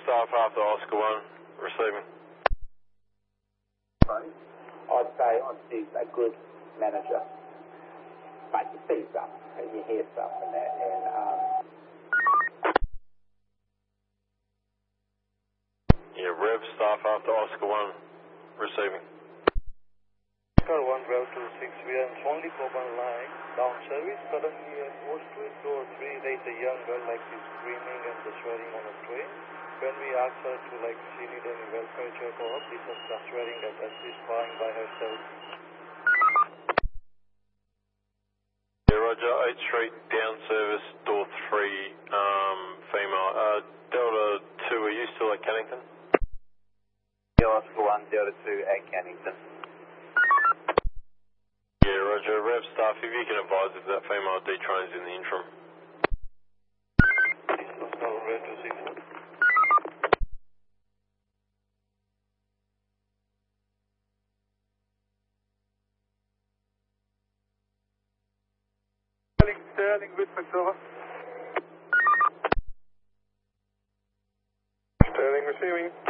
Staff after Oscar 1, receiving. I'd say she's a good manager, but you see stuff and you hear stuff and that, and Yeah, Rev Staff after Oscar 1, receiving. Oscar 1, Rev 26, we are only Coban line, down service. Suddenly at post 2 or 3, there is a young girl like she's screaming and the swearing on a train. When we asked her to like she need any welfare check or up, this was just swearing that she's crying by herself. Yeah, Roger, 8th Street, down service, door 3, female. Delta 2, are you still at Cannington? Yeah, Oscar 1, Delta 2 at Cannington. Yeah, Roger, Rev Staff, if you can advise if that female detrains in the interim. This was now Rev 26. Sterling with McDonough. Sterling receiving.